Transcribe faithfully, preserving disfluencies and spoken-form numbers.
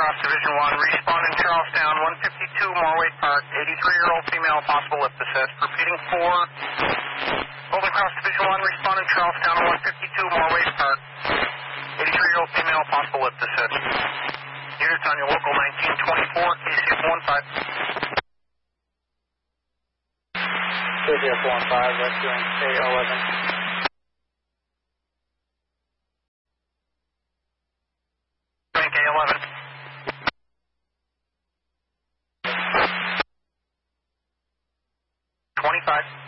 Cross Division one, respawn in Charlestown, one fifty-two Morway Park, eighty-three-year-old female, possible lift assist. Repeating four. Golden Cross Division one, respawn in Charlestown, one fifty-two Morway Park, eighty-three-year-old female, possible lift assist. Units on your local nineteen twenty-four, K C F one five. K C F one five, that's doing K eleven. K eleven. twenty-five.